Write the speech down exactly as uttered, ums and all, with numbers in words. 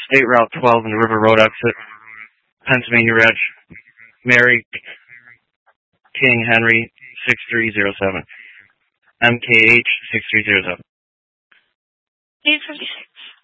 State Route twelve and the River Road exit, Pennsylvania Reg, Mary King Henry six three zero seven, M K H six three zero seven. eight fifty-six.